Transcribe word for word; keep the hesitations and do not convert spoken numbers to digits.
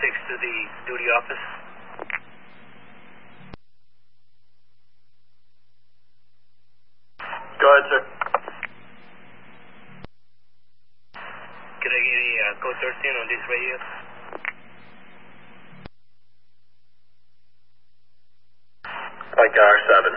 six to the duty office. Go ahead, sir. Can I get a uh, code thirteen on this radio? Like R seven.